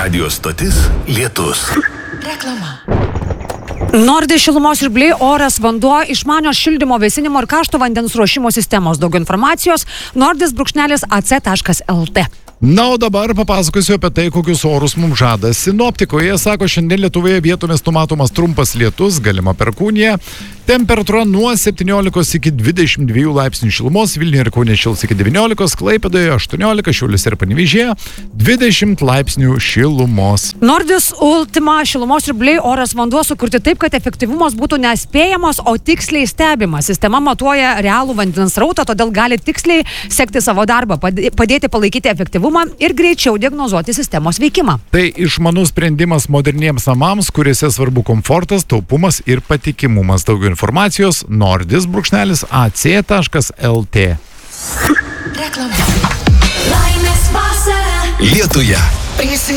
Radio stotis Lietus. Reklama. Nordis šilumos siurbliai, oras, vanduo, išmanios šildymo, vėsinimo ir karšto vandens ruošimo sistemos. Daugiau informacijos nordis-ac.lt. Na, o dabar papasakosiu apie tai, kokius orus mums žada sinoptikoje. Sako, šiandien Lietuvoje vietomis numatomas trumpas lietus, galima perkūnija. Temperatūra nuo 17 iki 22 laipsnių šilumos, Vilniuje ir Kaune šils iki 19, Klaipėdoje 18, Šiauliuose ir Panevėžyje 20 laipsnių šilumos. Nordis Ultima šilumos siurbliai, oras, vanduo sukurti taip, kad efektyvumas būtų nespėjamas, o tiksliai stebimas. Sistema matuoja realų vandens srautą, todėl gali tiksliai sekti savo darbą, padėti palaikyti efektyvumą ir greičiau diagnozuoti sistemos veikimą. Tai išmanus sprendimas moderniems namams, kuriuose svarbu komfortas, taupumas ir patikimumas. Daugiau informacijos nordis-ac.lt. Reklama. Laimės vasara. Lietuje.